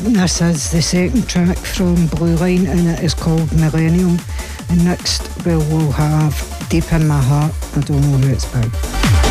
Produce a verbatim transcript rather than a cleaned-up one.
This is the second track from Blue Line and it is called Millennium. And next we'll, we'll have Deep in My Heart. I don't know who it's by.